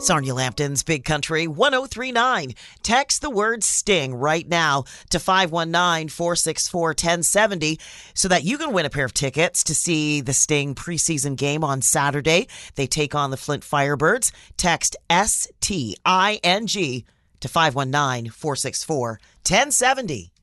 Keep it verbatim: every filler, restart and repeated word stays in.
Sarnia Lampton's Big Country one oh three point nine. Text the word STING right now to five one nine, four six four, one oh seven oh so that you can win a pair of tickets to see the Sting preseason game on Saturday. They take on the Flint Firebirds. Text S T I N G to five one nine, four six four, one oh seven oh.